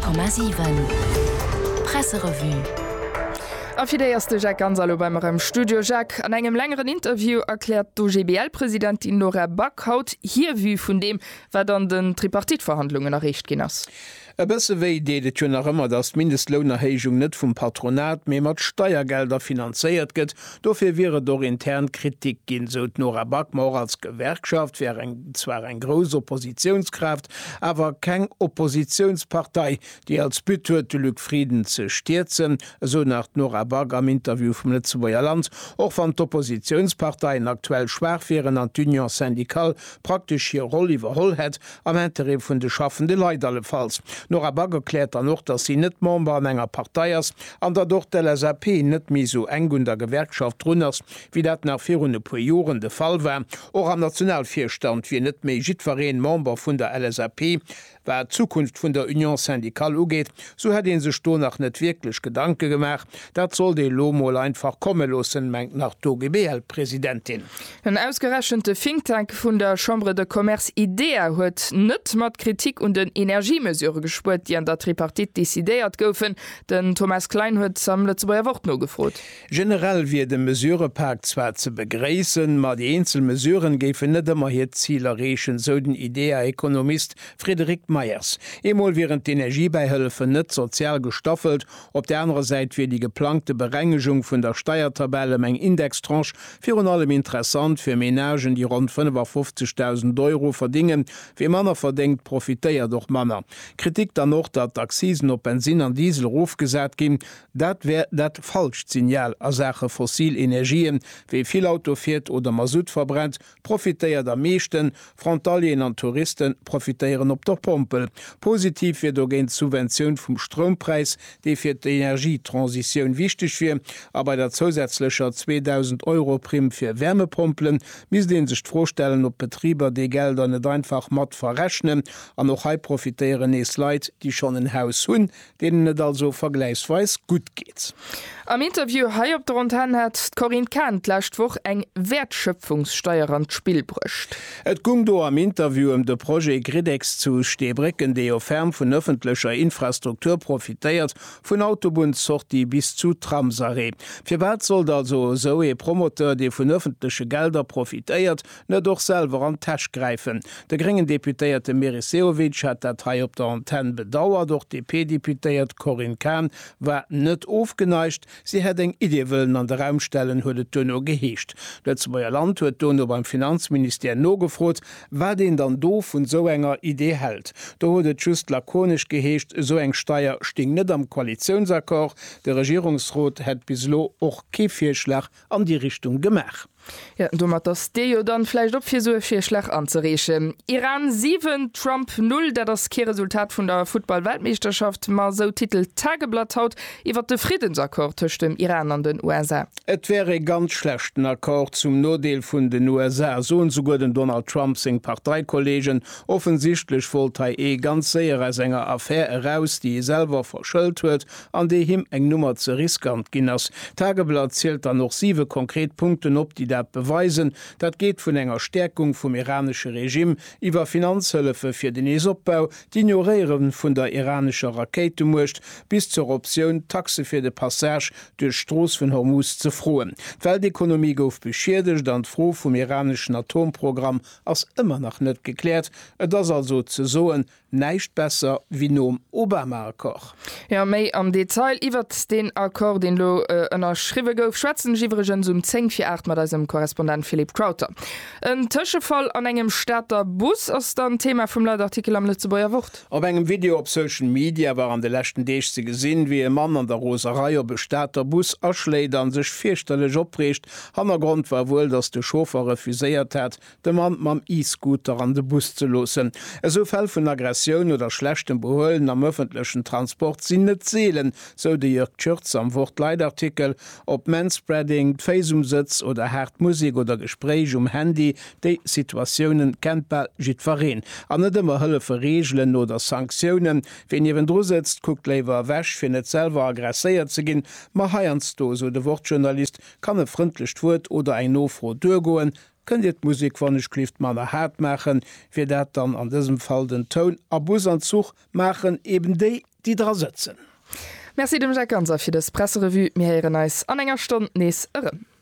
100,7 Presserevue. Afir der erste Jack Ansalo beim Studio Jack an engem längeren Interview erklärt DGBL-Präsidentin Nora Backhaut hier wie vun dem, wer dann den Tripartitverhandlungen errecht ginnners. E bësse wéi deet hun nach ëmmer dats Mindestlohnerhéigung net vum Patronat méi mat Steuergelder finanzéiert gëtt, dofir wiere do intern Kritik ginn sot Nora Backmauer als Gewerkschaft wär zwar eng gros Oppositionskraft, awer keng Oppositionspartei, die als Bütt huet de Lückfrieden ze stierzen, so nach Nora Back am Interview vum Lettzebuer Land, och van d'Oppositionsparteien aktuell schwerfirieren an d'Union Syndikal praktisch hier Roll iwwerholl hett am Entere vun de schaffende Leiit allefalls. Nora Back erklärt noch, dass sie net Member an enger Parteiiers an dadurch der LSAP net mi so eng der Gewerkschaft runners, wie dat nach 400 Joren de Fall war, och am Nationalvierstand wie net méi jitverreen Member vun der LSAP, wer Zukunft vun der Union Syndikal ugeht, so hat den se Sto nach net wirklich Gedanke gemacht, dat soll de Lomo einfach kommelosen mengt nach DGBL-Präsidentin. Ein ausgerechnete Thinktank vun der Chambre de Commerce Idea huet net mat Kritik und den Energiemesure gespurt, die an der Tripartit desideiert goufen, den Thomas Klein huet am Letzteer Wort no gefrot. Generell wie de Mesurepakt zwar ze begräessen, ma die Einzelmesuren gefen net immer hier Zielerrechen, so den Idea-Ökonomist Friedrich Meyers. Emol während die Energiebeihilfe net sozial gestoffelt, op der anderen Seite wie die geplante Berengung vun der Steuertabelle meng Indextranche für allem interessant für Menagen, die rund 550.000 € verdienen, wie Manner verdenkt, profitéiert doch Manner. Kritik dann noch, dat Accisen op Benzin an Diesel rufgesät gin, dat wär dat Falschsignal a Sache Fossilenergien, wie viel Auto fährt oder Masut verbrennt, profitéiert am meeschten, Frontalien an Touristen profitéieren op der Pompel. Positiv wird gegen Subvention vom Strompreis, die für die Energietransition wichtig wird, aber der zusätzlicher 2.000 € Prim für Wärmepumpen muss den sich vorstellen, ob Betrieber die Gelder nicht einfach matt verrechnen, an noch high profitieren es Leute, die schon ein Haus hun, denen es also vergleichsweise gut geht. Am Interview hei op der Rundan hat Corinne Kant laschtwoch eng Wertschöpfungssteuer an Spiel brucht. Et ging do am Interview de Projekt Gridex zu Stebrecken, de o ferm vun öffentlicher Infrastruktur profitiert, vun Autobunsorti bis zu Tramsare. Für wat soll also so e Promoteur, de vun öffentliche Gelder profitiert, net doch selber an Tasch greifen. Der geringen Deputierte Meriseovic hat dat hei op der Antenne bedauert, doch DP-Deputiert Corinne Kant war net aufgeneigt. Sie hat eng Ideewëllen an der Raumstellen huet et Tonno geheescht. Letzteer Land huet Tonno beim Finanzminister no gefrot, war den dann doof vun so enger Idee hält. Da huet et just lakonisch geheescht, so eng Steier sting net am Koalitionsakkor. Der Regierungsrat hat bislo och Kefirschlag an die Richtung gemach. Ja, du mat das Deo dann vielleicht op fir so fir Schlag anzurechen. Iran 7, Trump 0, der das Kehrresultat vun der Football-Weltmeisterschaft mal so Titel Tageblatt haut, iwwer de Friedensakkord zwischen dem Iran an den USA. Et wäre ganz schlechten Akkord zum Nodeel vun den USA, so sogar den Donald Trump sing Parteikollegen offensichtlich wollte ganz sehr als enger Affäre heraus, die selber verschuldet huet, an de him eng Nummer ze riskant ginnners. Tageblatt zählt dann noch 7 Konkretpunkten op, die beweisen, dat geht vun enger Stärkung vum iranische Regime iwwer Finanzhëlfe fir den Esoppbau, die Ignorieren vun der iranischer Raketemucht bis zur Option Taxe fir de Passage durch Stroos vun Hormuz ze froen. Weltekonomie gouf beschädigt, dann froh vum iranischen Atomprogramm ass immer noch net geklärt, das also ze soen neicht besser wie nom Obama-Akkor. Ja, méi am Detail iwwer den Akkor, den lo ënner Schriwe gouf schwatzen jiwregen zum 10:08 mat dem Korrespondent Philipp Krauter. Ein Tschefall an engem Städter Bus ass dann Thema vum Leiartikel am Letzteer Wort. Op engem Video op Social Media war an de lächten Deeg ze gesinn, wie e Mann an der Rosereier bestäter Bus aschleidern sech firstelleg oprecht. Hannergrund war wohl, dats de Schofer refuséiert hat, de Mann mam E-Scooter an de Bus ze losen. So fell vun Aggression oder schlechten Beholen am öffentlichen Transport sinn net seelen, so de Jörg Schürz am Wort Leitartikel, ob Manspreading, Faceumsitz oder Musik oder Gespräch Handy, de Situationen kennt bei jitverreen. An net immer Hëlle verregelen oder Sanktionen, wenn jewen drosetzt, guckt leiwer wäsch fir net selber aggressiert ze ginn, ma haiernst do, so de Wortjournalist kann e frindlicht Wort oder eng nofro durchgoen, könnt ihr Musik wannnech klift man hart machen, fir dat dann an diesem Fall den Ton a Busanzug machen eben die dra sitzen. Merci dem Jack Ganser fir das Presserevu mir heieren neis an enger Stunde nees ërem.